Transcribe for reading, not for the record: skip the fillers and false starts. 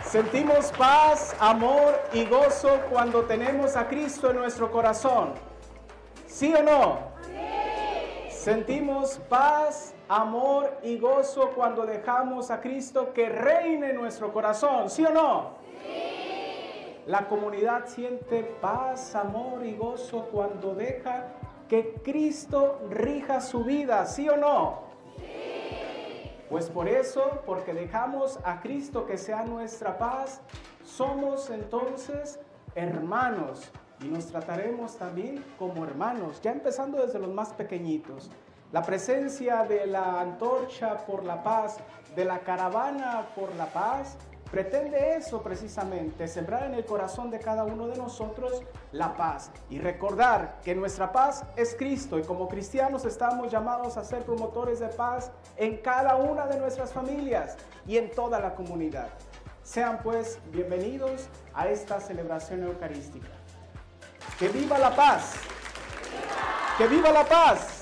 Sentimos paz, amor y gozo cuando tenemos a Cristo en nuestro corazón. ¿Sí o no? Sí. Sentimos paz, amor y gozo cuando dejamos a Cristo que reine en nuestro corazón. ¿Sí o no? Sí. La comunidad siente paz, amor y gozo cuando deja que Cristo rija su vida. ¿Sí o no? Pues por eso, porque dejamos a Cristo que sea nuestra paz, somos entonces hermanos y nos trataremos también como hermanos, ya empezando desde los más pequeñitos. La presencia de la antorcha por la paz, de la caravana por la paz, pretende eso precisamente, sembrar en el corazón de cada uno de nosotros la paz y recordar que nuestra paz es Cristo y como cristianos estamos llamados a ser promotores de paz en cada una de nuestras familias y en toda la comunidad. Sean pues bienvenidos a esta celebración eucarística. ¡Que viva la paz! ¡Que viva la paz!